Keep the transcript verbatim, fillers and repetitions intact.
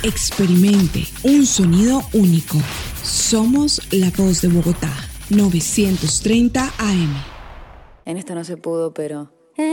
Experimente un sonido único. Somos La Voz de Bogotá, novecientos treinta A M. En esta no se pudo, pero